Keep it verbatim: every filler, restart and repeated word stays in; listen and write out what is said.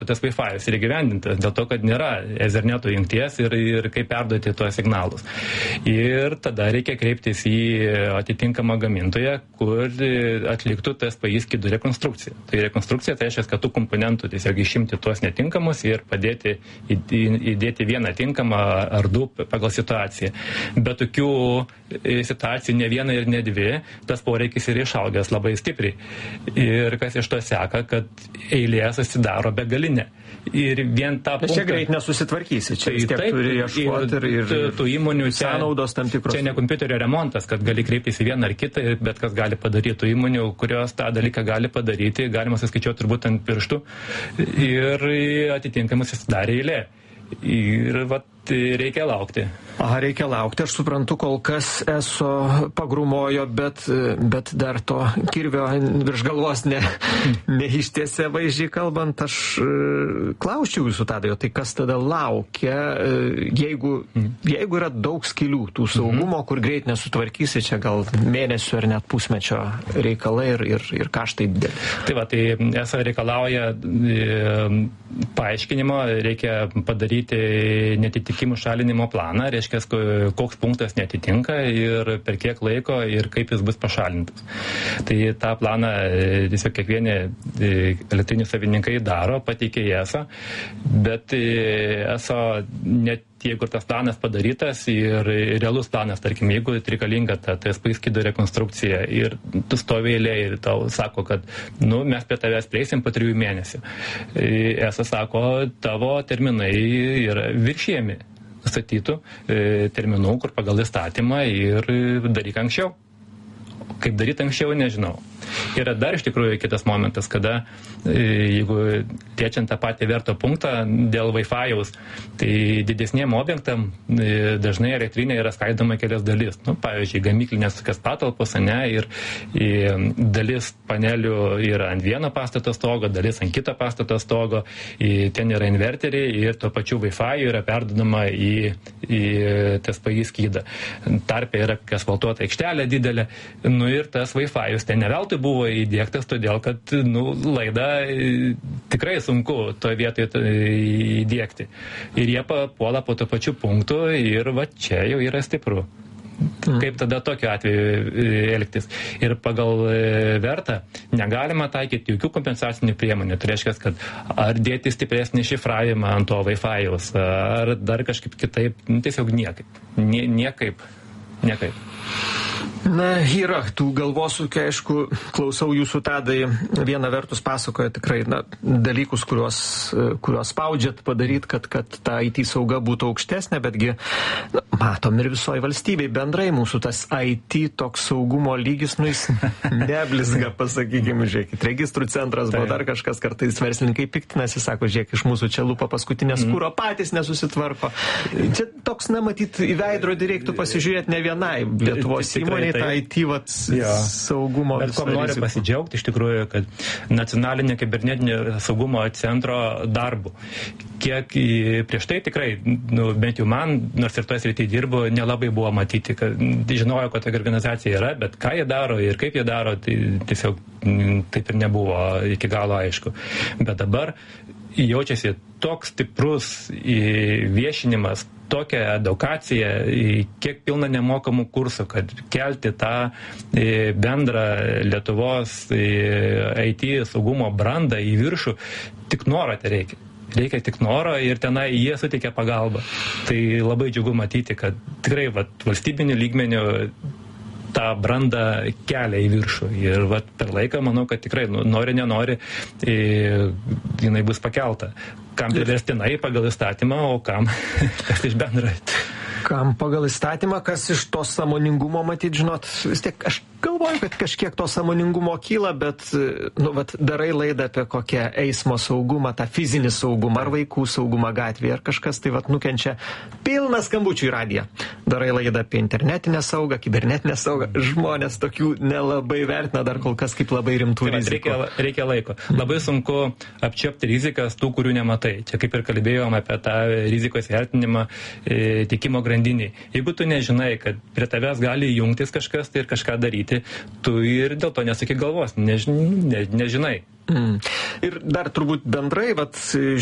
tas Wi-Fi ir įgyvendintas, dėl to, kad nėra Etherneto jungties ir, ir kaip perduoti tuos signalus. Ir tada reikia kreiptis į atitinkamą gamintoją, kur atliktų T S P I skydų rekonstrukciją. Tai rekonstrukcija tai reiškia, kad tų komponentų tiesiog išimti tuos netinkamus ir padėti įdėti vieną tinkamą ar du pagal situaciją. Bet tokių situacijų ne viena ir ne dvi, tas poreikis yra išaugęs labai stipriai. Ir kas iš to seka, kad eilė susidaro begalinė. Ir vien tą punktą... Čia greit nesusitvarkysi, čia vis tiek taip, turi ieškoti ir, ir, ir tų įmonių sąnaudos tam tikros. Čia ne kompiuterio remontas, kad gali kreiptis į vieną ar kitą, bet kas gali padaryti tų įmonių, kurios tą dalyką gali padaryti, galima suskaičiuoti turbūt ant pirštų ir atitinkamai susidarė eilė. Ir vat reikia laukti. Aha, reikia laukti. Aš suprantu, kol kas eso pagrumojo, bet, bet dar to kirvio virš galvos ne, neištiesė vaizdžiai kalbant. Aš klausčiau jūsų tada, tai kas tada laukia, jeigu, jeigu yra daug skylių tų saugumo, kur greit nesutvarkysi, čia gal mėnesių ar net pusmečio reikalai ir, ir, ir kaštai dideli. Tai va, tai eso reikalauja e, paaiškinimo, reikia padaryti netitikimų šalinimo planą, reiškia, koks punktas netitinka ir per kiek laiko ir kaip jis bus pašalintas. Tai tą planą tiesiog kiekvieni elektrinių savininkai daro, pateikia į eso, bet eso net jeigu tas planas padarytas ir realus planas, tarkim, jeigu reikalinga ta T S P skydo rekonstrukcija ir tu stovi eilė ir tau sako, kad nu, mes prie tavęs prieisim po trijų mėnesių. eso sako, tavo terminai yra viršijami statytų terminų, kur pagal įstatymą ir daryk anksčiau. Kaip daryti anksčiau, nežinau. Yra dar iš tikrųjų kitas momentas, kada jeigu tiečiant tą patį verto punktą dėl Wi-Fi'aus, tai didesniem objektam dažnai elektrinė yra skaidoma kelias dalis. Nu, pavyzdžiui, gamyklinės tokias patalpos, ne, ir, ir dalis panelių yra ant vieno pastato stogo, dalis ant kito pastato stogo, ten yra inverteriai ir tuo pačiu Wi-Fi yra perdodama į, į T S P I skydą. Tarpe yra asfaltuota aikštelė didelė, nu ir tas Wi-Fi'us ten neveltui buvo įdėktas, todėl kad nu, laidą tikrai sunku toje vietoje įdėkti. Ir jie papuola po to pačiu punktu ir va čia jau yra stipru. Kaip tada tokiu atveju elgtis. Ir pagal vertą negalima taikyti jokių kompensacinių priemonių. Tai reiškia, kad ar dėti stipresnį šifravimą ant to Wi-Fi'aus, ar dar kažkaip kitaip, tiesiog niekaip. Nie, niekaip. Niekaip. Na, yra tų galvosūkių, aišku, klausau jūsų tadai, viena vertus pasakoja tikrai na, dalykus, kuriuos, kuriuos spaudžiat padaryti, kad, kad ta I T sauga būtų aukštesnė, betgi na, matom ir visoje valstybėje bendrai mūsų tas I T toks saugumo lygis, nu jis neblizga, pasakykime, žiūrėkit, registrų centras buvo dar kažkas, kartais verslininkai piktinasi, sako, žiūrėk, iš mūsų čia lupa paskutinės mm. kūro, patys nesusitvarko. Čia toks, na, matyt, į veidrodį reiktų pasižiūrėti ne vienai Lietuvos įmonei. Tai I T vat, saugumo. Bet ko noriu pasidžiaugti iš tikrųjų, kad nacionalinio kibernetinio saugumo centro darbu. Kiek prieš tai tikrai, nu, bent jau man, nors ir toje srityje dirbu, nelabai buvo matyti, kad žinojo, kad tokia organizacija yra, bet ką jie daro ir kaip jie daro, tai tiesiog taip ir nebuvo iki galo aišku. Bet dabar jaučiasi toks stiprus viešinimas, tokia edukacija, kiek pilna nemokamų kursų, kad kelti tą bendrą Lietuvos I T saugumo brandą į viršų, tik noro tai reikia. Reikia tik noro ir tenai jie suteikia pagalbą. Tai labai džiugu matyti, kad tikrai vat, valstybinių lygmenių tą brandą kelia į viršų. Ir vat, per laiką manau, kad tikrai nu, nori, nenori, e, jinai bus pakelta. Kam priverstinai pagal įstatymą, o kam kas iš bendrai. Kam pagal įstatymą, kas iš to sąmoningumo, matyt, žinot, vis tiek aš galvoju, kad kažkiek to sąmoningumo kyla, bet, nu, vat, darai laidą apie kokią eismo saugumą, tą fizinį saugumą, ar vaikų saugumą gatvėje, ar kažkas tai, vat, nukenčia pilnas skambučių į radiją. Darai laidą apie internetinę saugą, kibernetinę saugą, žmonės tokių nelabai vertina dar kol kas kaip labai rimtų tai rizikų. Reikia, reikia laiko. Labai sunku apčiopti rizikas tų, kurių nematai. Čia kaip ir kalbėjom apie tą rizikos vertinimą e, tikimo grandiniai. Jeigu tu nežinai, kad prie tavęs gali jungtis kažkas tai ir kažką daryti, padaryti, tu ir dėl to nesakyk galvos, nežin, ne, nežinai. Mm. Ir dar turbūt bendrai, vat,